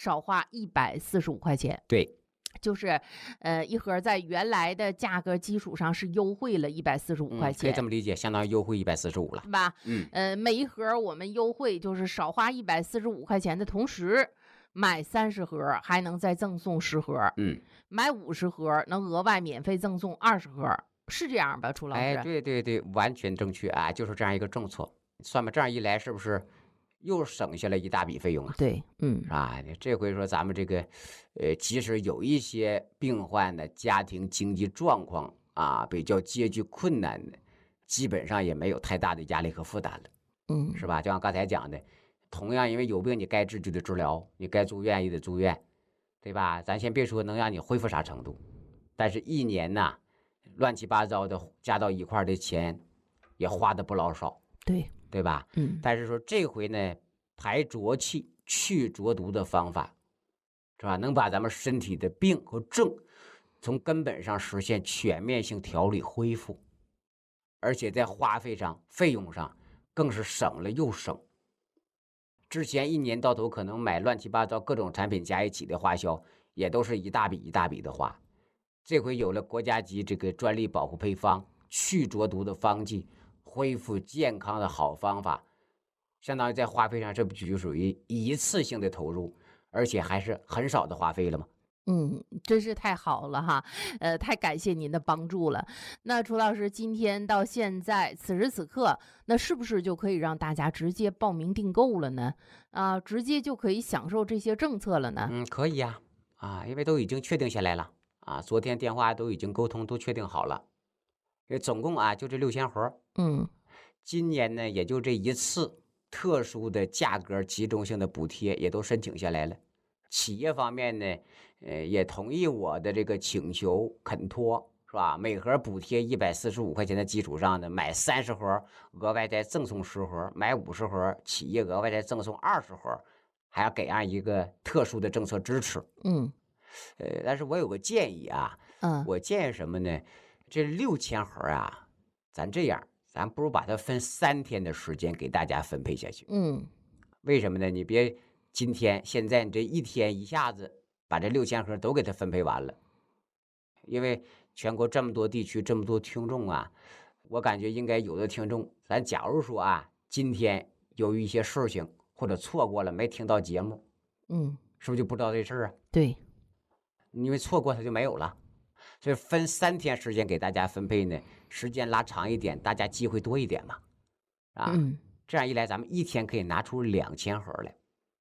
少花145块钱。 对， 就是一盒在原来的价格基础上是优惠了145块钱， 可以这么理解，相当于优惠145了， 是吧？每一盒我们优惠就是少花145块钱的同时，买30盒还能再赠送10盒，买50盒能额外免费赠送20盒，是这样吧，楚老师？ 哎，对对对，完全正确啊，就是这样一个政策。算吧，这样一来，是不是又省下了一大笔费用啊？ 对， 啊，这回说咱们这个，即使有一些病患的家庭经济状况啊比较拮据困难的，基本上也没有太大的压力和负担了，是吧？就像刚才讲的，同样因为有病你该治就得治疗，你该住院也得住院，对吧？咱先别说能让你恢复啥程度，但是一年呐，乱七八糟的加到一块的钱，也花的不老少，对吧？但是说这回呢，排浊气、去浊毒的方法，是吧？能把咱们身体的病和症从根本上实现全面性调理恢复，而且在花费上、费用上更是省了又省。之前一年到头可能买乱七八糟各种产品加一起的花销，也都是一大笔一大笔的花。这回有了国家级这个专利保护配方、去浊毒的方剂、恢复健康的好方法，相当于在花费上，这不就属于一次性的投入，而且还是很少的花费了吗？ 真是太好了哈，太感谢您的帮助了。那楚老师，今天到现在此时此刻，那是不是就可以让大家直接报名订购了呢？直接就可以享受这些政策了呢？ 可以呀，因为都已经确定下来了啊，昨天电话都已经沟通，都确定好了。总共就这6000盒。今年呢，也就这一次特殊的价格集中性的补贴也都申请下来了。企业方面呢，也同意我的这个请求恳托，是吧？每盒补贴145块钱的基础上呢，买30盒额外再赠送10盒，买50盒企业额外再赠送20盒，还要给上一个特殊的政策支持。但是我有个建议啊，我建议什么呢？这6000盒啊，咱这样，咱不如把它分3天的时间给大家分配下去。为什么呢？你别今天现在你这一天一下子把这6000盒都给它分配完了，因为全国这么多地区这么多听众啊，我感觉应该有的听众，咱假如说今天由于一些事情或者错过了没听到节目，是不是就不知道这事啊？ 对， 因为错过它就没有了。所以分3天时间给大家分配呢，时间拉长一点，大家机会多一点嘛，这样一来，咱们一天可以拿出2000盒来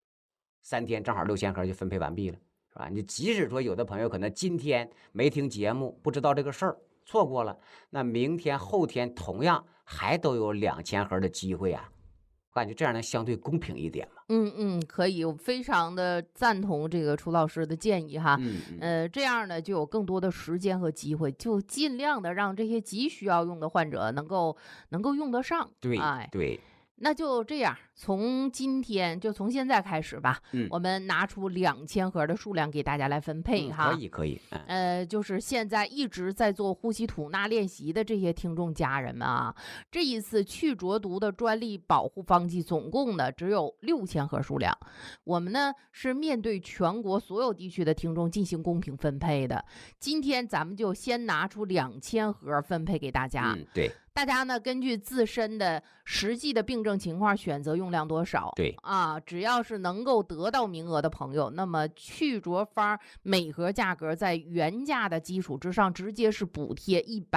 ，3天正好6000盒就分配完毕了，是吧？你即使说有的朋友可能今天没听节目，不知道这个事儿，错过了，那明天、后天同样还都有2000盒的机会啊。我感觉这样能相对公平一点嘛。 可以，我非常的赞同这个楚老师的建议哈。这样呢就有更多的时间和机会，就尽量的让这些急需要用的患者能够用得上。 对。 那就这样，从今天就从现在开始吧，我们拿出2000盒的数量给大家来分配哈。 可以。 就是现在一直在做呼吸吐纳练习的这些听众家人们啊，这一次去浊毒的专利保护方剂总共呢只有6000盒数量，我们呢是面对全国所有地区的听众进行公平分配的。今天咱们就先拿出2000盒分配给大家。 对。 大家呢根据自身的实际的病症情况选择用量多少。 对只要是能够得到名额的朋友，那么去浊方每盒价格在原价的基础之上直接是补贴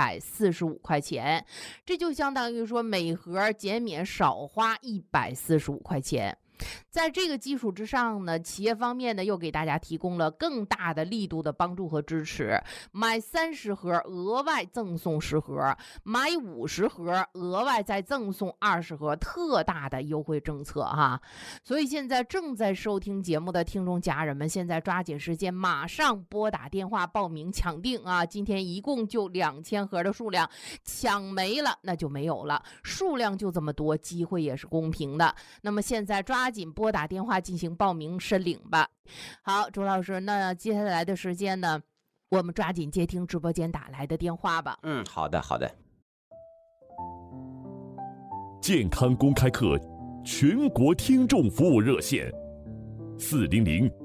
145块钱，这就相当于说每盒减免少花145块钱。在这个基础之上呢，企业方面呢又给大家提供了更大的力度的帮助和支持，买30盒额外赠送10盒，买50盒额外再赠送20盒，特大的优惠政策哈。所以现在正在收听节目的听众家人们，现在抓紧时间马上拨打电话报名抢订啊！今天一共就2000盒的数量，抢没了那就没有了，数量就这么多，机会也是公平的。那么现在抓紧拨打电话进行报名申领吧。好，周老师，那接下来的时间呢，我们抓紧接听直播间打来的电话吧。 好的。 健康公开课全国听众服务热线：400